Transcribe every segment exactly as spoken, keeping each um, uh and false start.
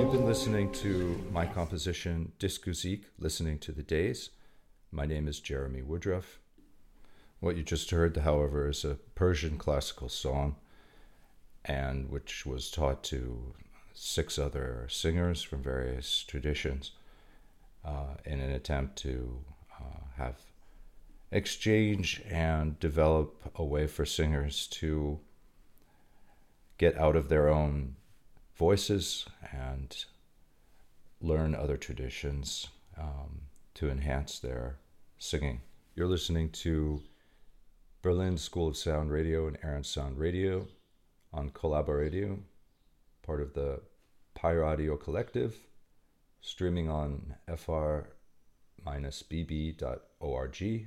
You've been listening to my composition Diskusik, Listening to the Days. My name is Jeremy Woodruff. What you just heard, however, is a Persian classical song, and which was taught to six other singers from various traditions uh, in an attempt to uh, have exchange and develop a way for singers to get out of their own voices and learn other traditions um, to enhance their singing. You're listening to Berlin School of Sound Radio and Aaron Sound Radio on Collaboradio, part of the Pi Radio Collective, streaming on f r dash b b dot org,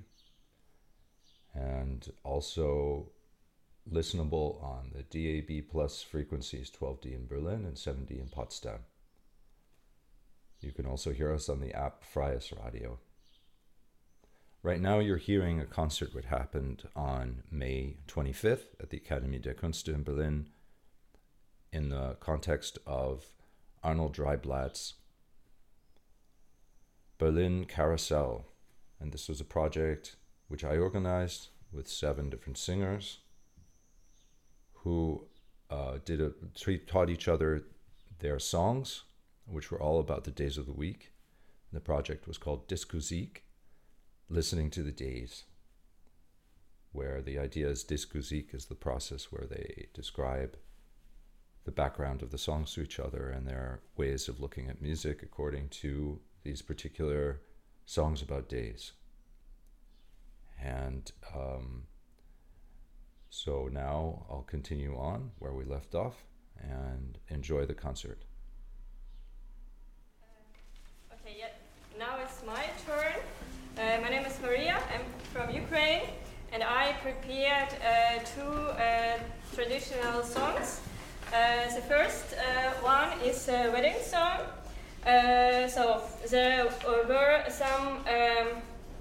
and also listenable on the D A B plus frequencies twelve D in Berlin and seven D in Potsdam. You can also hear us on the app Freies Radio. Right now you're hearing a concert which happened on May twenty-fifth at the Akademie der Künste in Berlin in the context of Arnold Dreiblatt's Berlin Carousel. And this was a project which I organized with seven different singers who uh, did a, taught each other their songs, which were all about the days of the week. The project was called Diskusik, Listening to the Days, where the idea is Diskusik is the process where they describe the background of the songs to each other and their ways of looking at music according to these particular songs about days. And um, so now I'll continue on where we left off and enjoy the concert. Uh, okay, yeah. Now it's my turn. Uh, my name is Maria. I'm from Ukraine, and I prepared uh, two uh, traditional songs. Uh, the first uh, one is a wedding song. Uh, so there were some um,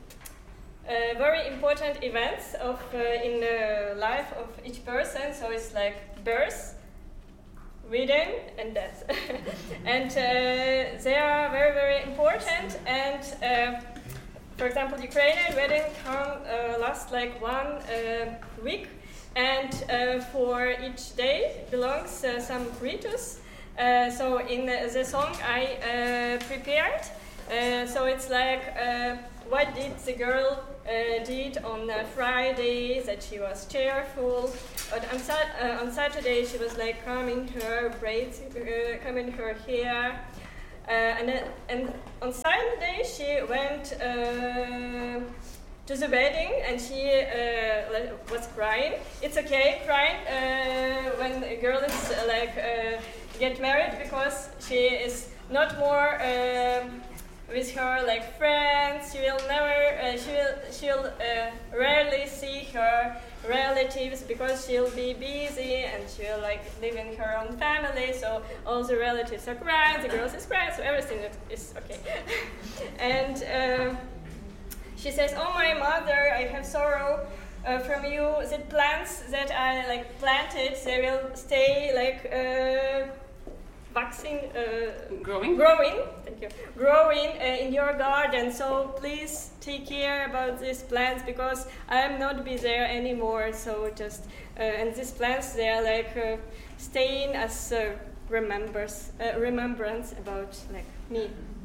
uh, very important events of uh, in the life of each person. So it's like birth, wedding, and death. And uh, they are very, very important. And uh, for example, Ukrainian wedding can uh, last like one uh, week. And uh, for each day belongs uh, some ritus. Uh, so in the, the song I uh, prepared, uh, so it's like uh, what did the girl uh, did on uh, Friday, that she was cheerful. But on, uh, on Saturday she was like combing her braids, uh, combing her hair. Uh, and, uh, and on Sunday she went uh, to the wedding, and she uh, was crying. It's okay crying uh, when a girl is uh, like uh, get married, because she is not more uh, with her like friends. She will never, uh, she will, she'll uh, rarely see her relatives because she'll be busy and she'll like live in her own family. So all the relatives are crying, the girls is crying, so everything is okay. And. Uh, She says, "Oh, my mother, I have sorrow uh, from you. The plants that I like planted, they will stay like uh, waxing, uh, growing, growing. Thank you, growing uh, in your garden. So please take care about these plants because I am not be there anymore. So just uh, and these plants, they are like uh, staying as uh, remembers uh, remembrance about like me."